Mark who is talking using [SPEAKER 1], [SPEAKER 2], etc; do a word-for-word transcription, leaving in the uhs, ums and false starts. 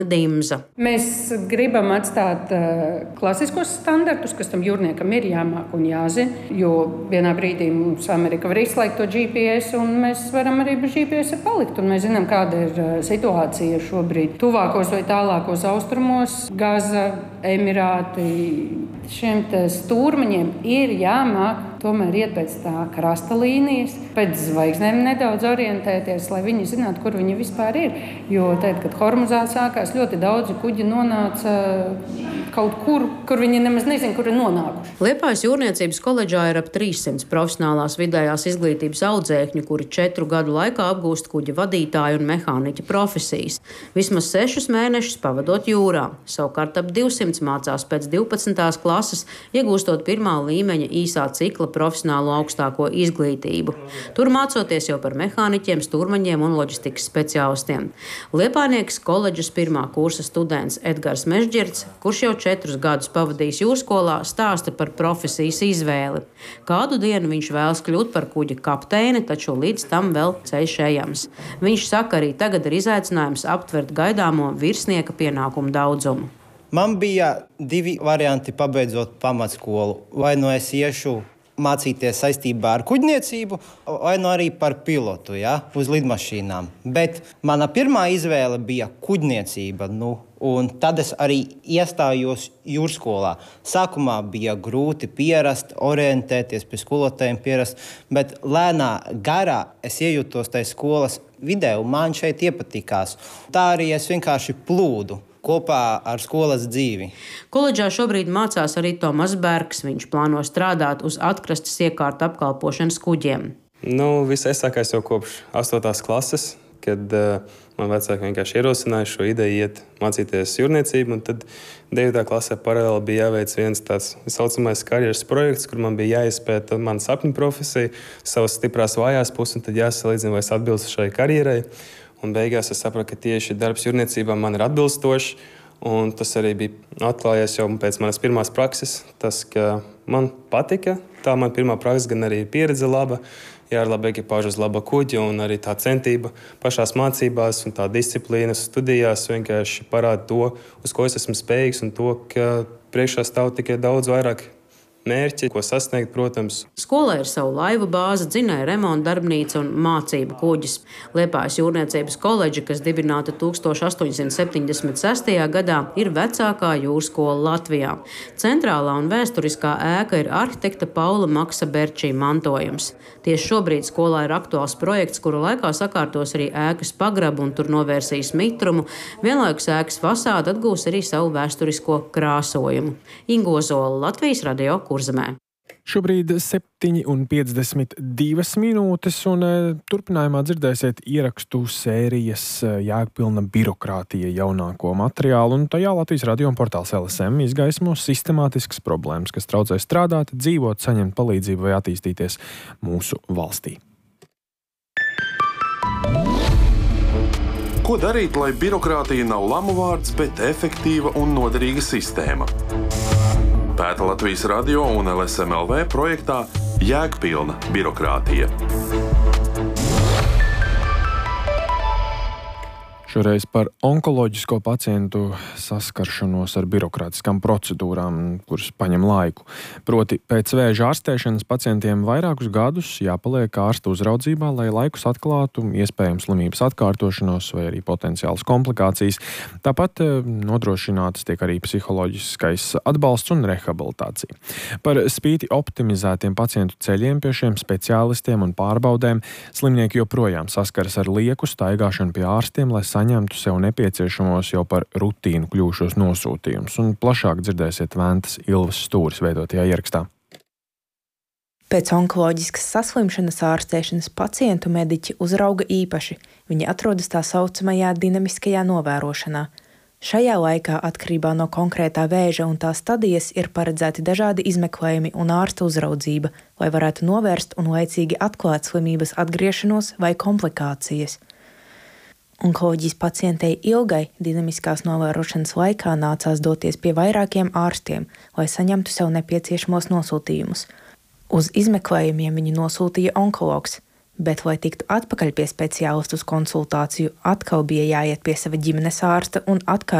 [SPEAKER 1] Dimza.
[SPEAKER 2] Mēs gribam atstāt uh, klasiskos standartus, kas tam jūrniekam ir jāmāk un jāzina, jo vienā brīdī mums Amerika var izslēgt to G P S, un mēs varam arī bez G P S palikt. Un mēs zinām, kāda ir uh, situācija šobrīd. Tuvākos vai tālākos austrumos, Gaza, Emirāti, šiem stūrmaņiem ir jāmāk tomēr iet pēc tā krasta līnijas, pēc zvaigznēm nedaudz orientēties, lai viņi zinātu, kur viņi vispār ir. Jo tad, kad Hormuzā sākās, ļoti daudzi kuģi nonāca kaut kur, kur viņi nemaz nezina, kur ir nonākuši.
[SPEAKER 1] Liepājas jūrniecības koledžā ir ap trīssimts profesionālās vidējās izglītības audzēkņu, kuri četru gadu laikā apgūst kuģa vadītāju un mehāniķa profesijas. Vismaz sešus mēnešus pavadot jūrā. Savukārt ap divsimts mācās pēc divpadsmitās klases, iegūstot pirmā līmeņa īsā cikla profesionālo augstāko izglītību. Tur mācoties jau par mehāniķiem, stūrmaņiem un loģistikas speciālistiem. Liepājnieks koledžas pirmā kursa students Edgars Mežģirts, kurš jau četrus gadus pavadījis jūrskolā, stāsta par profesijas izvēli. Kādu dienu viņš vēlas kļūt par kuģa kapteini, taču līdz tam vēl ceļš ejams. Viņš saka, arī tagad ir izaicinājums aptvert gaidāmo virsnieka pienākumu daudzumu.
[SPEAKER 3] Man bija divi varianti pabeidzot pamatskolu. Vai nu es iešu mācīties saistībā ar kuģniecību, vai nu arī par pilotu, ja, uz lidmašīnām. Bet mana pirmā izvēle bija kuģniecība, nu, un tad es arī iestājos jūrskolā. Sākumā bija grūti pierast, orientēties pie skolotājiem, pierast, bet lēnā garā es iejūtos tajā skolas vidē, un man šeit iepatikās. Tā arī es vienkārši plūdu kopā ar skolas dzīvi.
[SPEAKER 1] Koledžā šobrīd mācās arī Tomas Bergs. Viņš plāno strādāt uz atkrastes iekārtu apkalpošanas kuģiem.
[SPEAKER 4] Nu, viss aizsākās jau kopš astotās klases, kad uh, man vecāki vienkārši ierosināja šo ideju iet mācīties jūrniecību. Un tad devītā klasē paralēli bija jāveic viens tāds saucamais karjeras projekts, kur man bija jāizpēta mana sapņu profesija, savas stiprās vājās puses, un tad jāsalīdzina, vai es atbilstu šai karjerai. Un beigās es sapratu, ka tieši darbs jūrniecībā man ir atbilstošs. Un tas arī bija atklājies jau pēc manas pirmās prakses. Tas, ka man patika, tā man pirmā praksa, gan arī pieredze laba. Jā, ar labu ekipāžu uz laba kuģa, un arī tā centība pašās mācībās un tā disciplīna studijās vienkārši parāda to, uz ko es esmu spējīgs, un to, ka priekšā stāv tikai daudz vairāk mērķi, ko sasniegt, protams.
[SPEAKER 1] Skolā ir savu laivu bāze, dzinēja remonta darbnīca un mācību kuģis. Liepājas jūrniecības koledža, kas dibināta tūkstoš astoņsimt septiņdesmit sestajā gadā, ir vecākā jūrskola Latvijā. Centrālā un vēsturiskā ēka ir arhitekta Paula Maksa Berčī mantojums. Tieši šobrīd skolā ir aktuāls projekts, kuru laikā sakārtos arī ēkas pagrabu un tur novērsīs mitrumu. Vienlaikus ēkas fasāde atgūs arī savu vēsturisko krāsojumu. Ingo Zola, Latvijas radio, Kurzemē.
[SPEAKER 5] Šobrīd septiņi un piecdesmit divas minūtes, un turpinājumā dzirdēsiet ierakstu sērijas Jēgpilna birokrātija jaunāko materiālu, un tajā Latvijas radio un portāls L S M izgaismo sistemātiskas problēmas, kas traucē strādāt, dzīvot, saņemt palīdzību vai attīstīties mūsu valstī.
[SPEAKER 6] Ko darīt, lai birokrātija nav lamu vārds, bet efektīva un noderīga sistēma? Pēta Latvijas radio un L S M L V projektā Jēgpilna birokrātija.
[SPEAKER 5] Šoreiz par onkoloģisko pacientu saskaršanos ar birokrātiskām procedūrām, kuras paņem laiku. Proti, pēc vēža ārstēšanas pacientiem vairākus gadus jāpaliek ārsta uzraudzībā, lai laikus atklātu iespējams slimības atkārtošanos vai arī potenciālas komplikācijas. Tāpat nodrošinātas tiek arī psiholoģiskais atbalsts un rehabilitācija. Par spīti optimizētiem pacientu ceļiem pie šiem speciālistiem un pārbaudēm slimnieki joprojām saskaras ar lieku staigāšanu pie ārstiem, lai saņemtu sev nepieciešamos jau par rutīnu kļūšos nosūtījumus. Un plašāk dzirdēsiet Ventas Ilves Stūris veidotajā ierakstā.
[SPEAKER 7] Pēc onkoloģiskas saslimšanas ārstēšanas pacientu mediķi uzrauga īpaši. Viņi atrodas tā saucamajā dinamiskajā novērošanā. Šajā laikā, atkarībā no konkrētā vēža un tā stadijas, ir paredzēti dažādi izmeklējumi un ārsta uzraudzība, lai varētu novērst un laicīgi atklāt slimības atgriešanos vai komplikācijas. Onkoloģijas pacientei Ilgai dinamiskās novērošanas laikā nācās doties pie vairākiem ārstiem, lai saņemtu sev nepieciešamos nosūtījumus. Uz izmeklējumiem viņu nosūtīja onkologs. Bet, lai tiktu atpakaļ pie speciālistu uz konsultāciju, atkal bija jāiet pie sava ģimenes ārsta un atkārtot